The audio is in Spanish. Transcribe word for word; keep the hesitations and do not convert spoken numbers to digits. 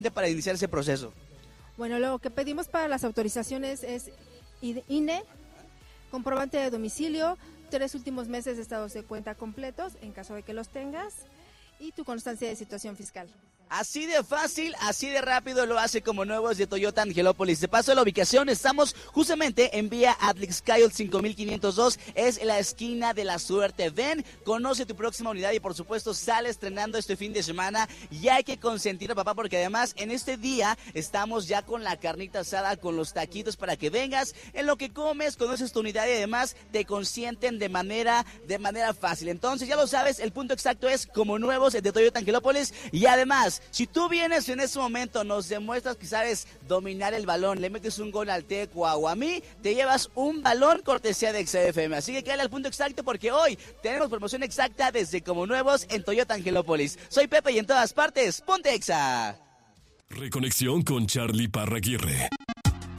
para iniciar ese proceso? Bueno, lo que pedimos para las autorizaciones es I N E, comprobante de domicilio, tres últimos meses de estados de cuenta completos, en caso de que los tengas, y tu constancia de situación fiscal. Así de fácil, así de rápido lo hace Como Nuevos de Toyota Angelópolis. De paso, la ubicación, estamos justamente en vía Atlixcayotl cinco mil quinientos dos, es la esquina de la suerte. Ven, conoce tu próxima unidad y por supuesto sale estrenando este fin de semana y hay que consentir a papá porque además en este día estamos ya con la carnita asada, con los taquitos para que vengas, en lo que comes, conoces tu unidad y además te consienten de manera, de manera fácil. Entonces ya lo sabes, el punto exacto es Como Nuevos de Toyota Angelópolis y además, si tú vienes en ese momento, nos demuestras que sabes dominar el balón, le metes un gol al Tecua o a mí, te llevas un balón cortesía de X F M. Así que quédale al punto exacto porque hoy tenemos promoción exacta desde Como Nuevos en Toyota Angelópolis. Soy Pepe y en todas partes, ponte Exa. Reconexión con Charlie Parraguirre.